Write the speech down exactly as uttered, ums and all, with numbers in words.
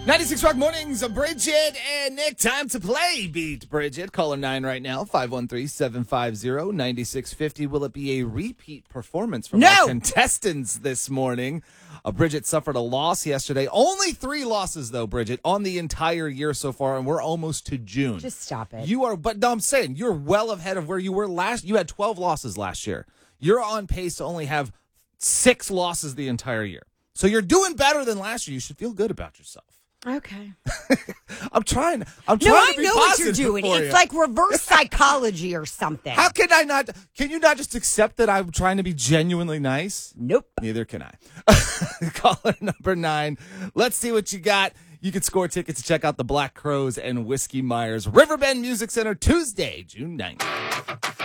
ninety-six Rock Mornings, Bridget and Nick. Time to play Beat Bridget. Caller nine right now, five one three, seven five zero, nine six five zero. Will it be a repeat performance from No. our contestants this morning? Uh, Bridget suffered a loss yesterday. Only three losses, though, Bridget, on the entire year so far, and we're almost to June. Just stop it. You are, but no, I'm saying you're well ahead of where you were last. You had twelve losses last year. You're on pace to only have six losses the entire year. So you're doing better than last year. You should feel good about yourself. Okay. I'm trying. I'm No, trying I to be know what you're positive doing. for It's you. like reverse psychology or something. How can I not? Can you not just accept that I'm trying to be genuinely nice? Nope. Neither can I. Caller number nine. Let's see what you got. You can score tickets to check out the Black Crows and Whiskey Myers Riverbend Music Center Tuesday, June ninth.